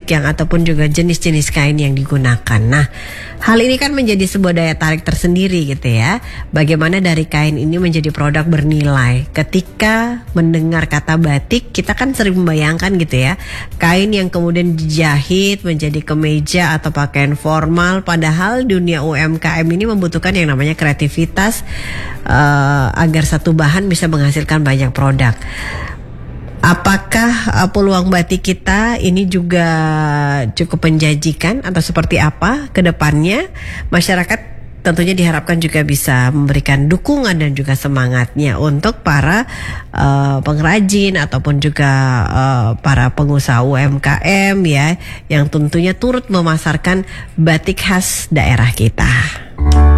yang ataupun juga jenis-jenis kain yang digunakan. Nah, hal ini kan menjadi sebuah daya tarik tersendiri gitu ya. Bagaimana dari kain ini menjadi produk bernilai. Ketika mendengar kata batik, kita kan sering membayangkan gitu ya, kain yang kemudian dijahit menjadi kemeja atau pakaian formal. Padahal dunia UMKM ini membutuhkan yang namanya kreativitas agar satu bahan bisa menghasilkan banyak produk. Apakah peluang batik kita ini juga cukup menjanjikan atau seperti apa ke depannya? Masyarakat tentunya diharapkan juga bisa memberikan dukungan dan juga semangatnya untuk para pengrajin ataupun juga para pengusaha UMKM ya, yang tentunya turut memasarkan batik khas daerah kita.